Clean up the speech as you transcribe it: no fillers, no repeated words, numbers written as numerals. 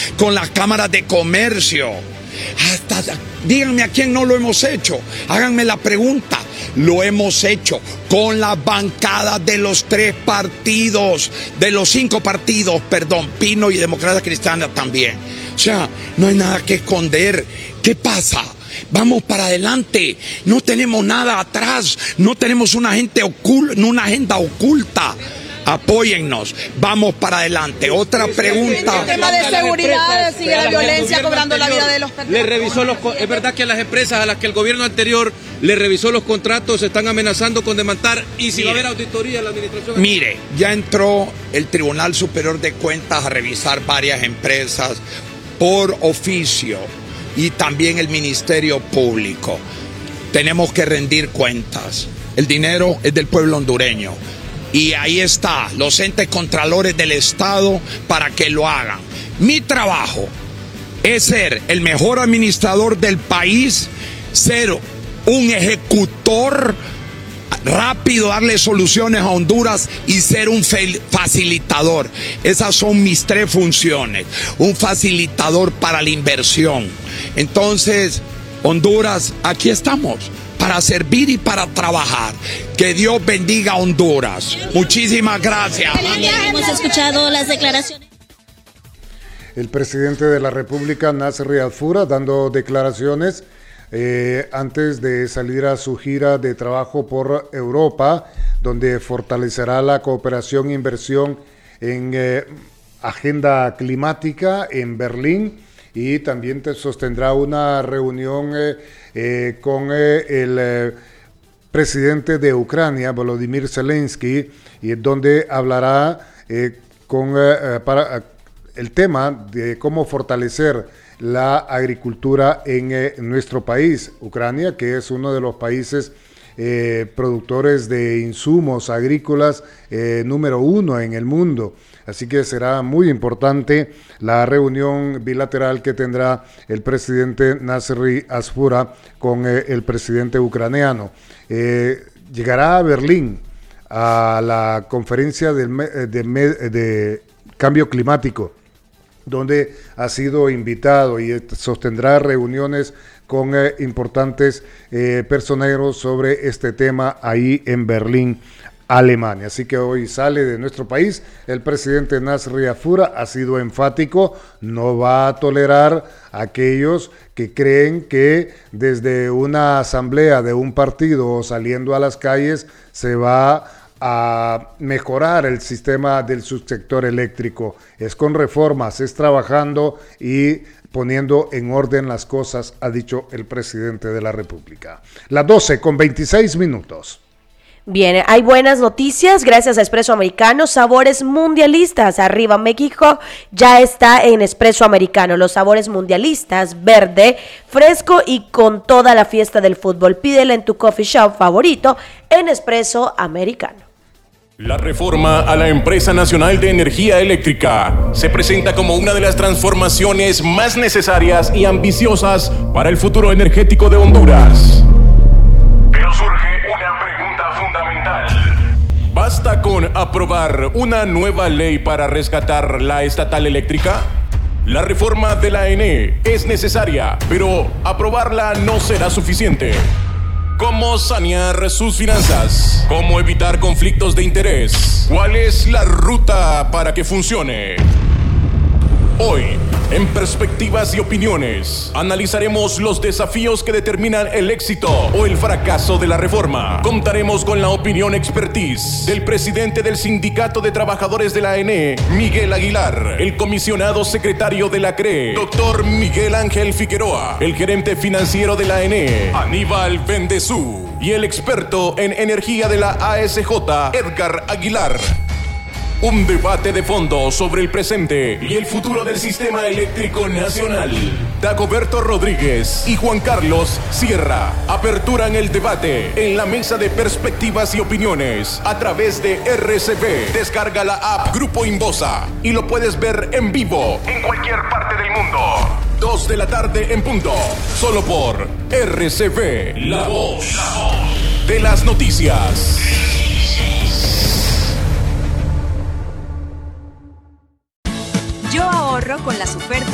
con las cámaras de comercio. Díganme a quién no lo hemos hecho. Háganme la pregunta. Lo hemos hecho con las bancadas de los 3 partidos, de los 5 partidos, Pino y Democracia Cristiana también. O sea, no hay nada que esconder. ¿Qué pasa? Vamos para adelante. No tenemos nada atrás. No tenemos una agenda oculta. Apóyennos, vamos para adelante. Otra pregunta. El tema de seguridad, sigue la violencia cobrando la vida de los personas. Es verdad que a las empresas a las que el gobierno anterior le revisó los contratos se están amenazando con demandar, y si va a haber auditoría en la administración. Mire, ya entró el Tribunal Superior de Cuentas a revisar varias empresas por oficio y también el Ministerio Público. Tenemos que rendir cuentas. El dinero es del pueblo hondureño. Y ahí está, los entes contralores del Estado para que lo hagan. Mi trabajo es ser el mejor administrador del país, ser un ejecutor rápido, darle soluciones a Honduras y ser un facilitador. Esas son mis 3 funciones. Un facilitador para la inversión. Entonces, Honduras, aquí estamos. Para servir y para trabajar. Que Dios bendiga a Honduras. Muchísimas gracias. Hemos escuchado las declaraciones. El presidente de la República, Nasri Al-Fura, dando declaraciones antes de salir a su gira de trabajo por Europa, donde fortalecerá la cooperación e inversión en agenda climática en Berlín, y también sostendrá una reunión con el presidente de Ucrania, Volodymyr Zelensky, y donde hablará para el tema de cómo fortalecer la agricultura en nuestro país. Ucrania, que es uno de los países productores de insumos agrícolas número 1 en el mundo. Así que será muy importante la reunión bilateral que tendrá el presidente Nasri Al-Fura con el presidente ucraniano. Llegará a Berlín a la conferencia de cambio climático, donde ha sido invitado y sostendrá reuniones con importantes personeros sobre este tema ahí en Berlín, Alemania. Así que hoy sale de nuestro país el presidente Nasri Al-Fura. Ha sido enfático, no va a tolerar a aquellos que creen que desde una asamblea de un partido o saliendo a las calles se va a mejorar el sistema del subsector eléctrico. Es con reformas, es trabajando y poniendo en orden las cosas, ha dicho el presidente de la República. Las 12:26. Bien, hay buenas noticias gracias a Espresso Americano, sabores mundialistas. Arriba México ya está en Espresso Americano, los sabores mundialistas, verde, fresco y con toda la fiesta del fútbol. Pídela en tu coffee shop favorito en Espresso Americano. La reforma a la Empresa Nacional de Energía Eléctrica se presenta como una de las transformaciones más necesarias y ambiciosas para el futuro energético de Honduras. Pero surge una pregunta fundamental. ¿Basta con aprobar una nueva ley para rescatar la estatal eléctrica? La reforma de la ENE es necesaria, pero aprobarla no será suficiente. ¿Cómo sanear sus finanzas? ¿Cómo evitar conflictos de interés? ¿Cuál es la ruta para que funcione? Hoy, en Perspectivas y Opiniones, analizaremos los desafíos que determinan el éxito o el fracaso de la reforma. Contaremos con la opinión expertise del presidente del Sindicato de Trabajadores de la ENE, Miguel Aguilar, el comisionado secretario de la CRE, doctor Miguel Ángel Figueroa, el gerente financiero de la ENE, Aníbal Bendezú, y el experto en energía de la ASJ, Edgar Aguilar. Un debate de fondo sobre el presente y el futuro del sistema eléctrico nacional. Dagoberto Rodríguez y Juan Carlos Sierra aperturan el debate en la mesa de Perspectivas y Opiniones a través de RCB. Descarga la app Grupo Inbosa y lo puedes ver en vivo en cualquier parte del mundo. 2 de la tarde en punto, solo por RCB, la voz de las noticias. Yo ahorro con las ofertas